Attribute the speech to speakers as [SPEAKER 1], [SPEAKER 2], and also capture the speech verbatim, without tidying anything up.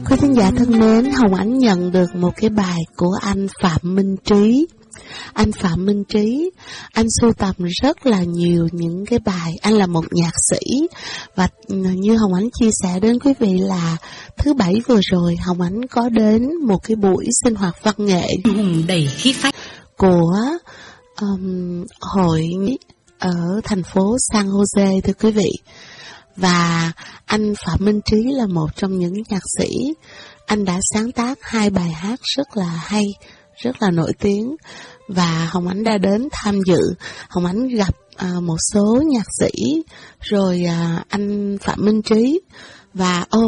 [SPEAKER 1] Quý thính giả thân mến, Hồng Ánh nhận được một cái bài của anh Phạm Minh Trí. Anh Phạm Minh Trí, anh sưu tầm rất là nhiều những cái bài. Anh là một nhạc sĩ, và như Hồng Ánh chia sẻ đến quý vị là thứ Bảy vừa rồi Hồng Ánh có đến một cái buổi sinh hoạt văn nghệ
[SPEAKER 2] hùng đầy khí phách
[SPEAKER 1] của um, hội ở thành phố San Jose, thưa quý vị. Và anh Phạm Minh Trí là một trong những nhạc sĩ. Anh đã sáng tác hai bài hát rất là hay, rất là nổi tiếng, và Hồng Ánh đã đến tham dự. Hồng Ánh gặp à, một số nhạc sĩ, rồi à, anh Phạm Minh Trí, và ô